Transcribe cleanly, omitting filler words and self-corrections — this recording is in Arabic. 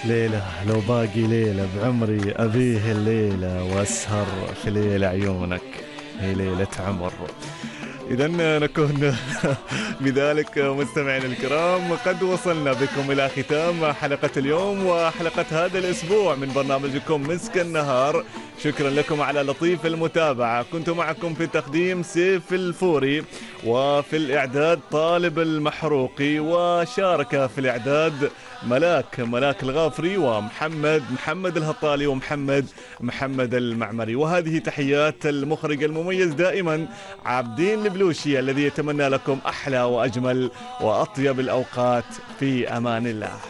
ليلة لو باقي ليلة بعمري أبيه الليلة وأسهر في ليل عيونك، هي ليلة عمر. إذا نكون بذلك مستمعينا الكرام قد وصلنا بكم إلى ختام حلقة اليوم وحلقة هذا الأسبوع من برنامجكم مسك النهار. شكرا لكم على لطيف المتابعة. كنت معكم في التقديم سيف الفوري، وفي الإعداد طالب المحروقي، وشارك في الإعداد ملاك الغافري، محمد الهطالي، محمد المعمري. وهذه تحيات المخرج المميز دائما عابدين البلوشي، الذي يتمنى لكم أحلى وأجمل وأطيب الأوقات في أمان الله.